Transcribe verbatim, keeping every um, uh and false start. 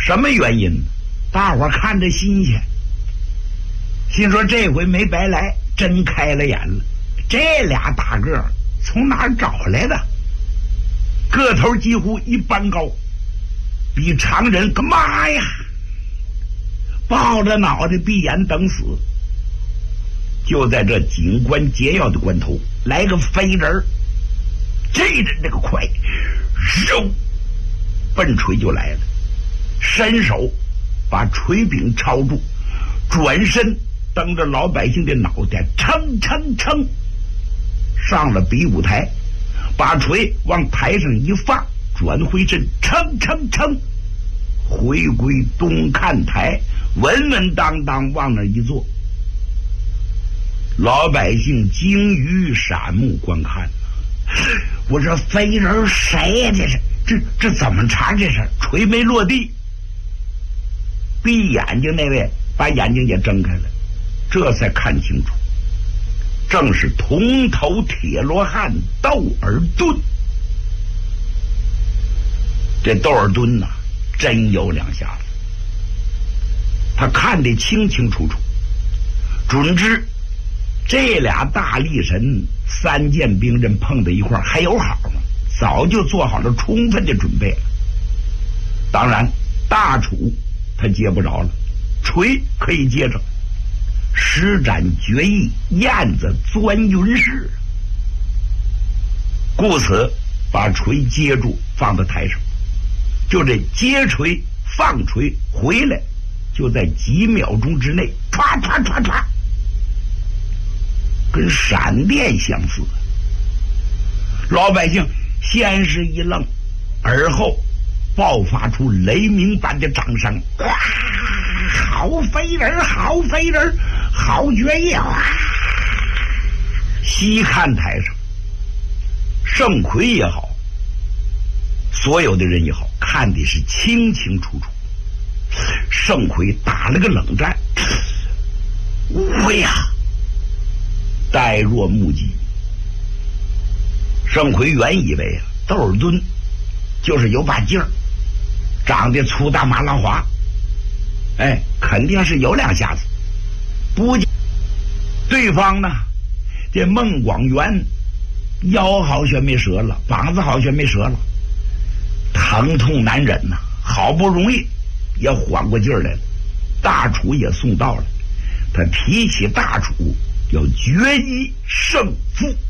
什么原因？大伙看着新鲜，心说这回没白来，真开了眼了。这俩大个儿从哪儿找来的？个头几乎一般高，比常人个妈呀！抱着脑袋闭眼等死。就在这紧关节要的关头，来个飞人儿，这人这个快，肉奔锤就来了，伸手把锤柄抄住，转身蹬着老百姓的脑袋，噌噌噌上了比武台，把锤往台上一放，转回身，噌噌噌回归东看台，稳稳当当往那一坐。老百姓惊于闪目观看。我说飞人谁呀？这是这这怎么查？这是锤没落地。闭眼睛那位把眼睛也睁开了，这才看清楚，正是铜头铁罗汉窦尔敦。这窦尔敦呐、啊，真有两下子，他看得清清楚楚，准知这俩大力神三件兵刃碰在一块儿还有好呢，早就做好了充分的准备了。当然大杵他接不着了，锤可以接着，施展绝艺，燕子钻云式，故此把锤接住放在台上。就这接锤放锤回来，就在几秒钟之内，唰唰唰唰，跟闪电相似。老百姓先是一愣，而后爆发出雷鸣般的掌声。哇，好飞人，好飞人，好绝艺！哇！西看台上，盛奎也好，所有的人也好，看的是清清楚楚。盛奎打了个冷战，喂呀！呆若木鸡。盛奎原以为啊，窦尔敦就是有把劲儿，长得粗大马浪滑，哎，肯定是有两下子。不，对方呢，这孟广元腰好像没折了，膀子好像没折了，疼痛难忍呐、啊，好不容易也缓过劲儿来了，大杵也送到了，他提起大杵要决一胜负。